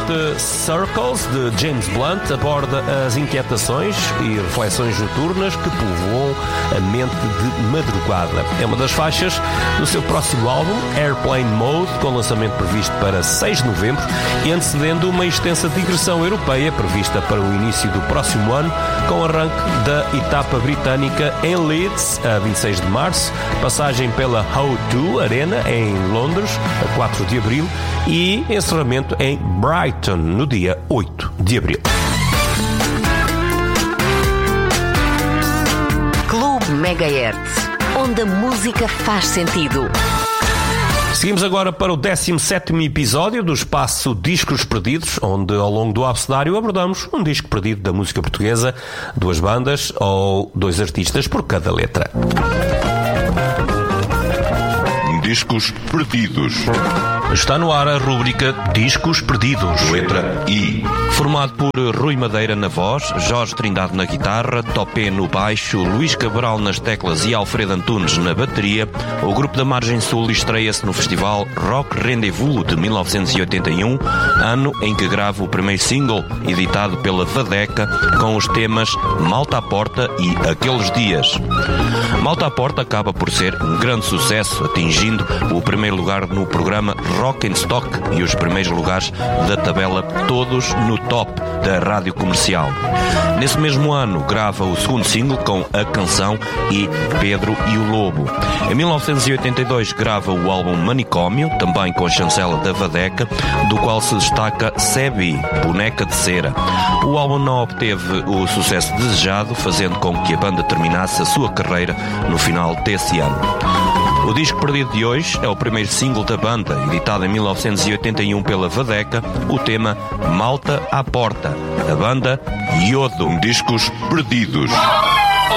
The Circles, de James Blunt, aborda as inquietações e reflexões noturnas que povoam a mente de madrugada. É uma das faixas do seu próximo álbum, Airplane Mode, com lançamento previsto para 6 de novembro e antecedendo uma extensa digressão europeia prevista para o início do próximo ano, com arranque da etapa britânica em Leeds, a 26 de março, passagem pela O2 Arena, em Londres, a 4 de abril, e encerramento em Brighton, no dia 8 de abril. Clube Megahertz, onde a música faz sentido. Seguimos agora para o 17º episódio do espaço Discos Perdidos, onde ao longo do abecedário abordamos um disco perdido da música portuguesa, 2 bandas ou 2 artistas por cada letra. Discos Perdidos. Está no ar a rúbrica Discos Perdidos. Letra I. Formado por Rui Madeira na voz, Jorge Trindade na guitarra, Topé no baixo, Luís Cabral nas teclas e Alfredo Antunes na bateria, o grupo da Margem Sul estreia-se no festival Rock Rendezvous de 1981, ano em que grava o primeiro single, editado pela Vadeca, com os temas Malta à Porta e Aqueles Dias. Malta à Porta acaba por ser um grande sucesso, atingindo o primeiro lugar no programa Rock and Stock e os primeiros lugares da tabela, todos no top da rádio comercial. Nesse mesmo ano grava o segundo single com A Canção e Pedro e o Lobo. Em 1982 grava o álbum Manicômio, também com a chancela da Vadeca, do qual se destaca Sebi, Boneca de Cera. O álbum não obteve o sucesso desejado, fazendo com que a banda terminasse a sua carreira no final desse ano. O disco perdido de hoje é o primeiro single da banda, editado em 1981 pela Vadeca, o tema Malta à Porta, da banda Iodo. Discos Perdidos.